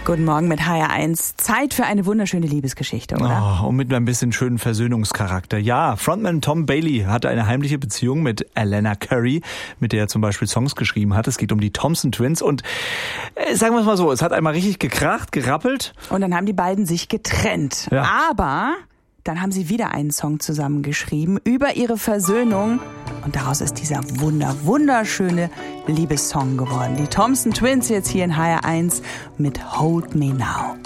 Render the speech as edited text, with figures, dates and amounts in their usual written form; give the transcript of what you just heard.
Guten Morgen mit HR1. Zeit für eine wunderschöne Liebesgeschichte, oder? Oh, und mit ein bisschen schönen Versöhnungscharakter. Ja, Frontman Tom Bailey hatte eine heimliche Beziehung mit Alana Curry, mit der er zum Beispiel Songs geschrieben hat. Es geht um die Thompson Twins und sagen wir es mal so, es hat einmal richtig gekracht, gerappelt. Und dann haben die beiden sich getrennt. Ja. Aber dann haben sie wieder einen Song zusammengeschrieben über ihre Versöhnung. Und daraus ist dieser wunderschöne Liebessong geworden. Die Thompson Twins jetzt hier in HR1 mit Hold Me Now.